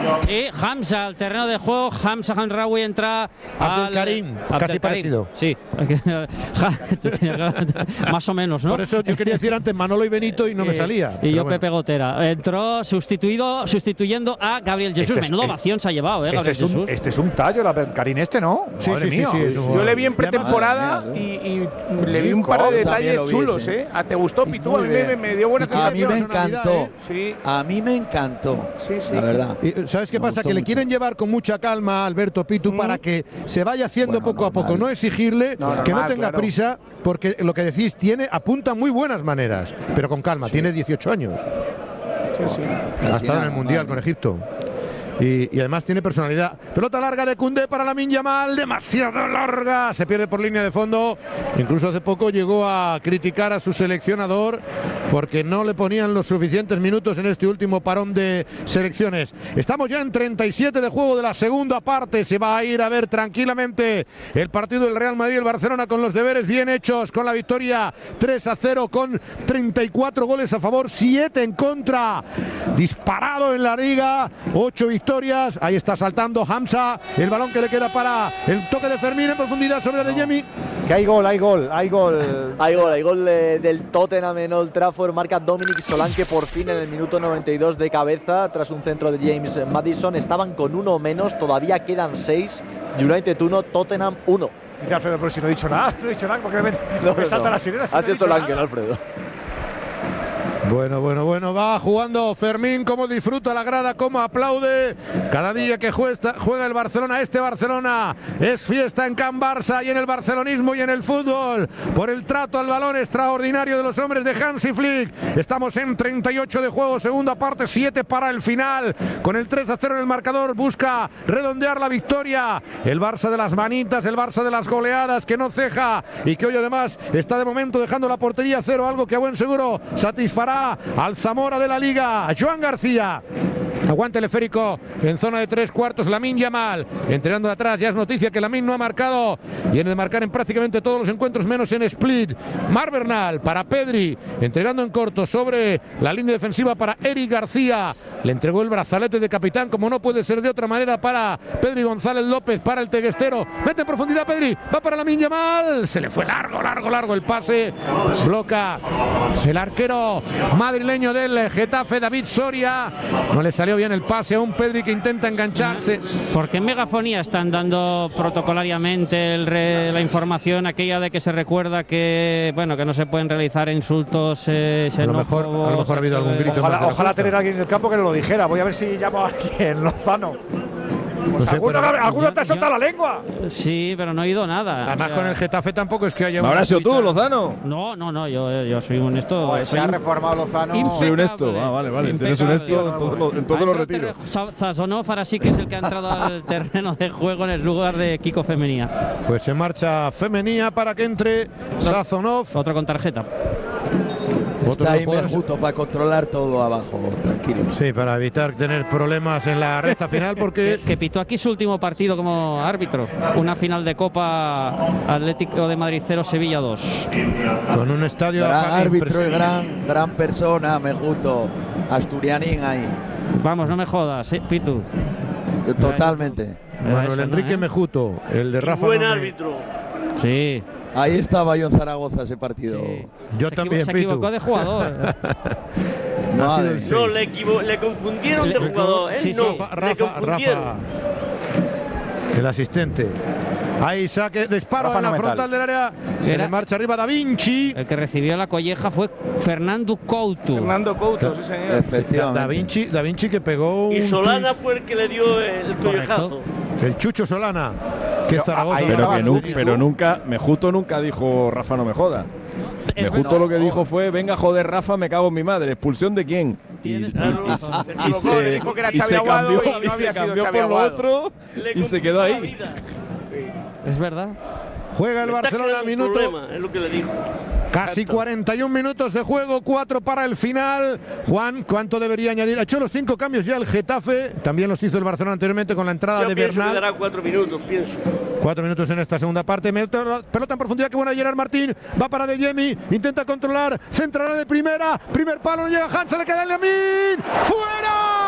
Sí, Hamza al terreno de juego. Hamza Hamraoui entra Abdelkarim, casi parecido. Sí, más o menos, ¿no? Por eso yo quería decir antes Manolo y Benito y no me salía. Y yo bueno. Pepe Gotera. Entró sustituyendo a Gabriel Jesús. Menuda ovación se ha llevado, Gabriel Jesús. Este es un tallo, la Abdelkarim ¿no? Sí, Madre mía. Sí, yo le vi en pretemporada y le vi un par de detalles chulos, ¿eh? ¿Te gustó, Pitu? A mí me dio buena sensación. A mí me encantó. Sí. A mí me encantó. Sí. La verdad. Y ¿sabes qué pasa? Que le quieren llevar con mucha calma a Alberto Pitu para que se vaya haciendo poco a poco. No exigirle que no tenga prisa, porque lo que decís, apunta muy buenas maneras, pero con calma. Tiene 18 años. Sí. Ha estado en el Mundial con Egipto. Y además tiene personalidad. Pelota larga de Koundé para Lamine Yamal, demasiado larga, se pierde por línea de fondo. Incluso hace poco llegó a criticar a su seleccionador porque no le ponían los suficientes minutos en este último parón de selecciones. Estamos ya en 37 de juego de la segunda parte. Se va a ir a ver tranquilamente el partido del Real Madrid y el Barcelona con los deberes bien hechos, con la victoria 3-0, con 34 goles a favor, 7 en contra. Disparado en la liga, 8 victorias. Ahí está saltando Hamza, el balón que le queda para el toque de Fermín en profundidad sobre Adeyemi. Que hay gol. Hay gol del Tottenham en Old Trafford. Marca Dominic Solanke por fin en el minuto 92 de cabeza tras un centro de James Maddison. Estaban con uno menos, todavía quedan 6. United 1, Tottenham 1. Dice Alfredo, pero si no he dicho nada, porque me salta la sirena. Así es Solanke, Alfredo. Bueno, va jugando Fermín, cómo disfruta la grada, cómo aplaude cada día que juega el Barcelona. Este Barcelona es fiesta en Can Barça y en el barcelonismo y en el fútbol, por el trato al balón extraordinario de los hombres de Hansi Flick. Estamos en 38 de juego, segunda parte, 7 para el final, con el 3-0 en el marcador. Busca redondear la victoria el Barça de las manitas, el Barça de las goleadas, que no ceja y que hoy además está de momento dejando la portería 0, algo que a buen seguro satisfará al Zamora de la Liga. Joan García. Aguante el esférico en zona de 3/4. Lamine Yamal entrenando de atrás. Ya es noticia que Lamine no ha marcado. Viene de marcar en prácticamente todos los encuentros, menos en Split. Mar Bernal para Pedri, entregando en corto sobre la línea defensiva para Eric García. Le entregó el brazalete de capitán, como no puede ser de otra manera, para Pedri González López, para el teguestero. Mete en profundidad Pedri, va para Lamine Yamal. Se le fue largo el pase. Bloca el arquero madrileño del Getafe, David Soria. No le salió bien el pase a un Pedri que intenta engancharse. Porque en megafonía están dando protocolariamente la información aquella de que se recuerda que que no se pueden realizar insultos a lo mejor ha habido algún grito. Ojalá tener a alguien en el campo que nos lo dijera. Voy a ver si llamo a alguien, Lozano. Pues ¿alguno te ha soltado la lengua? Sí, pero no he oído nada. Además, con el Getafe tampoco es que haya. ¿Me habrás sido tú, Lozano? No, yo soy honesto. Se ha reformado Lozano. Soy honesto. Vale. Si eres honesto, en todo lo retiro. Sazonov ahora sí que es el que ha entrado al terreno de juego en el lugar de Kiko Femenía. Pues se marcha Femenía para que entre Sazonov. Otro con tarjeta. Está ahí Mejuto para controlar todo abajo, tranquilo. Sí, para evitar tener problemas en la recta final, porque que pitó aquí su último partido como árbitro, una final de Copa Atlético de Madrid 0, Sevilla 2. Con un estadio gran árbitro y gran persona, Mejuto, asturianín ahí. Vamos, no me jodas, Pitu. Totalmente. Manuel Enrique Mejuto, el de Rafa. Buen árbitro. Sí. Ahí estaba yo en Zaragoza ese partido. Sí. Yo también, se equivocó de jugador. Le confundieron de jugador. Rafa, el asistente. Ahí saque, disparo en la frontal del área. Se le marcha arriba Da Vinci. El que recibió la colleja fue Fernando Couto. Sí, señor. Efectivamente. Da Vinci que pegó. Y Solana fue el que le dio el collejazo. El Chucho Solana. Que Zaragoza. Pero nunca, Mejuto nunca dijo Rafa no me joda. Mejuto lo que dijo fue: venga, joder, Rafa, me cago en mi madre. ¿Expulsión de quién? Le dijo que era Xavi Aguado y no había sido Xavi por lo Aguado. otro y se quedó ahí. Es verdad. Juega el Barcelona, minuto. Es lo que le dijo. Casi 41 minutos de juego, 4 para el final. Juan, ¿cuánto debería añadir? Ha hecho los 5 cambios ya el Getafe. También los hizo el Barcelona anteriormente con la entrada de Bernal. Yo pienso que dará 4 minutos, pienso. 4 minutos en esta segunda parte. Pelota en profundidad, que buena Gerard Martín. Va para Adeyemi, intenta controlar. Centrará de primera. Primer palo, no llega Hansa, le queda el Lamine. ¡Fuera!